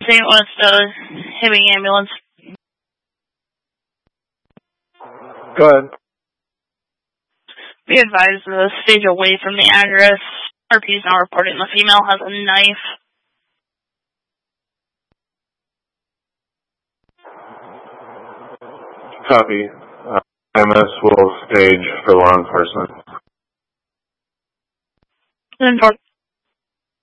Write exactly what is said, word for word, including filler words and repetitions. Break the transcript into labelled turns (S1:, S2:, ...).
S1: Saint Louis to Hibbing ambulance.
S2: Go ahead.
S1: Be advised the stage away from the address. R P is now reporting the female has a knife.
S2: Copy. Uh, M S will stage for law enforcement.
S1: Then